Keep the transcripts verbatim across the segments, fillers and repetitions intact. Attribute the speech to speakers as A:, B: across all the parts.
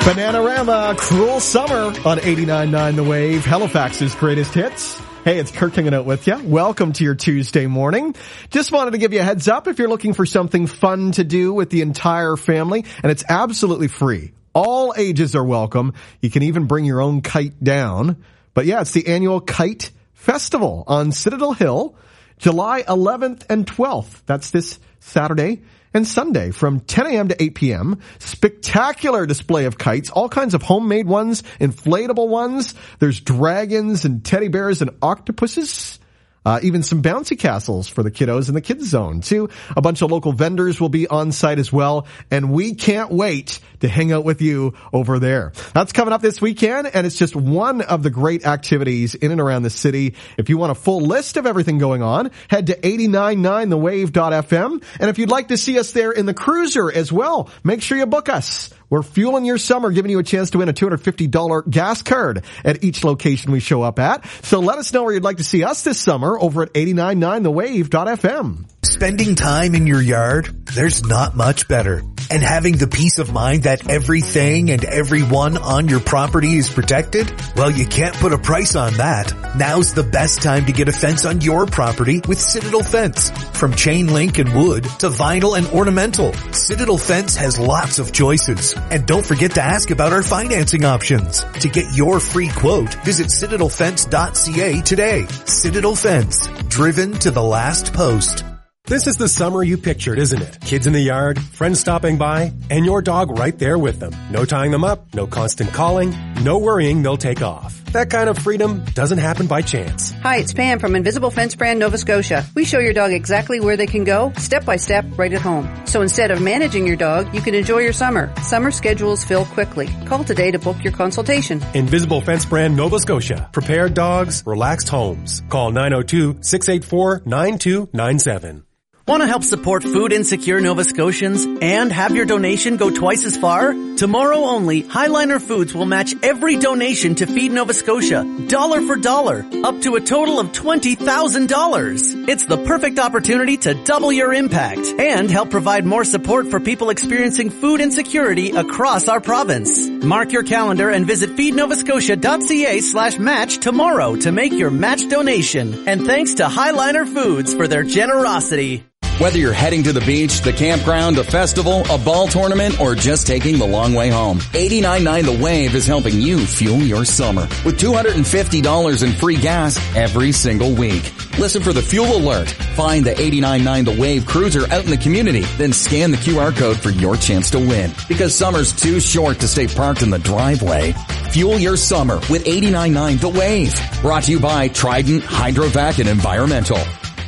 A: Bananarama, Cruel Summer on eighty-nine point nine The Wave, Halifax's greatest hits. Hey, it's Kirk hanging out with you. Welcome to your Tuesday morning. Just wanted to give you a heads up if you're looking for something fun to do with the entire family, and it's absolutely free. All ages are welcome. You can even bring your own kite down. But yeah, it's the annual Kite Festival on Citadel Hill, July eleventh and twelfth. That's this Saturday and Sunday from ten a.m. to eight p.m. Spectacular display of kites, all kinds of homemade ones, inflatable ones. There's dragons and teddy bears and octopuses. Uh, even some bouncy castles for the kiddos in the kids zone too. A bunch of local vendors will be on site as well, and we can't wait to hang out with you over there. That's coming up this weekend, and it's just one of the great activities in and around the city. If you want a full list of everything going on, head to eighty-nine point nine the wave dot f m. And if you'd like to see us there in the cruiser as well, make sure you book us. We're fueling your summer, giving you a chance to win a two hundred fifty dollars gas card at each location we show up at. So let us know where you'd like to see us this summer over at eighty-nine point nine the wave dot f m.
B: Spending time in your yard, there's not much better. And having the peace of mind that everything and everyone on your property is protected? Well, you can't put a price on that. Now's the best time to get a fence on your property with Citadel Fence. From chain link and wood to vinyl and ornamental, Citadel Fence has lots of choices. And don't forget to ask about our financing options. To get your free quote, visit citadel fence dot c a today. Citadel Fence, driven to the last post.
C: This is the summer you pictured, isn't it? Kids in the yard, friends stopping by, and your dog right there with them. No tying them up, no constant calling, no worrying they'll take off. That kind of freedom doesn't happen by chance.
D: Hi, it's Pam from Invisible Fence Brand Nova Scotia. We show your dog exactly where they can go, step by step, right at home. So instead of managing your dog, you can enjoy your summer. Summer schedules fill quickly. Call today to book your consultation.
C: Invisible Fence Brand Nova Scotia. Prepared dogs, relaxed homes. Call nine oh two, six eight four, nine two nine seven.
E: Want to help support food insecure Nova Scotians and have your donation go twice as far? Tomorrow only, Highliner Foods will match every donation to Feed Nova Scotia, dollar for dollar, up to a total of twenty thousand dollars. It's the perfect opportunity to double your impact and help provide more support for people experiencing food insecurity across our province. Mark your calendar and visit feed nova scotia dot c a slash match tomorrow to make your match donation. And thanks to Highliner Foods for their generosity.
F: Whether you're heading to the beach, the campground, a festival, a ball tournament, or just taking the long way home, eighty-nine point nine The Wave is helping you fuel your summer with two hundred fifty dollars in free gas every single week. Listen for the fuel alert. Find the eighty-nine point nine The Wave cruiser out in the community, then scan the Q R code for your chance to win. Because summer's too short to stay parked in the driveway. Fuel your summer with eighty-nine point nine The Wave. Brought to you by Trident, Hydrovac, and Environmental.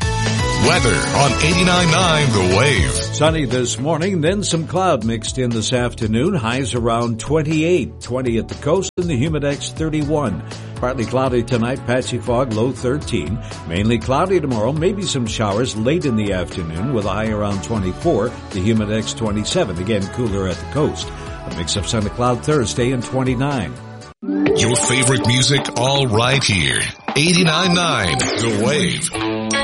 G: Weather on eighty-nine point nine The Wave.
H: Sunny this morning, then some cloud mixed in this afternoon. Highs around twenty-eight, twenty at the coast, and the Humidex thirty-one. Partly cloudy tonight, patchy fog, low thirteen. Mainly cloudy tomorrow, maybe some showers late in the afternoon with a high around twenty-four, the Humidex twenty-seven. Again, cooler at the coast. A mix of sun and cloud Thursday and twenty-nine.
G: Your favorite music all right here. eighty-nine point nine The Wave.